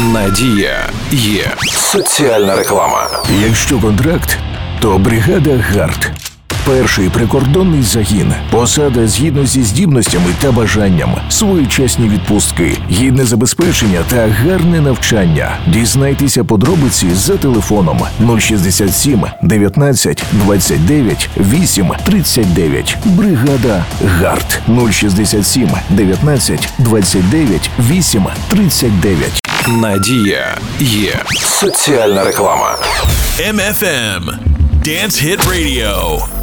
Надія є. Соціальна реклама. Якщо контракт, то бригада ГАРД. Перший прикордонний загін. Посада згідно зі здібностями та бажанням. Своєчасні відпустки, гідне забезпечення та гарне навчання. Дізнайтеся подробиці за телефоном 067 19 29 8 39. Бригада ГАРД 067 19 29 8 39. Надія є. Соціальна реклама. MFM. Dance Hit Radio.